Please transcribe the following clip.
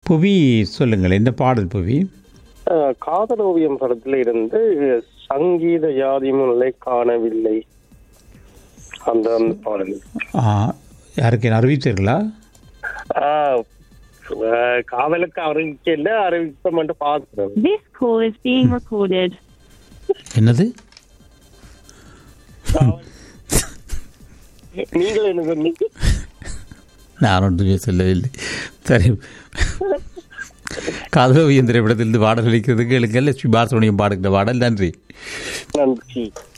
புவி சொல்லுங்கள், என்ன பாடல் புவி? காதல் ஓவியம் படத்துல இருந்து சங்கீத யாதி முல்லை காணவில்லை அந்த அந்த பாடல். யாருக்கு அறிவித்தீர்களா? காதலுக்கு அறிவிக்கல, அறிவிக்க மட்டும் பார்க்கிறேன். This call is being recorded. என்னது? நீங்கள் என்ன சொன்னீங்க? நான் ஒன்றுமே சொல்லவில்லை. சரி, காதல் ஓவியம் திரைப்படத்திலிருந்து பாடல் அளிக்கிறதுக்கு எழுங்கள். லட்சுமி பாலசுப்ரமணியம் பாடுகிற பாடல். நன்றி. நன்றி.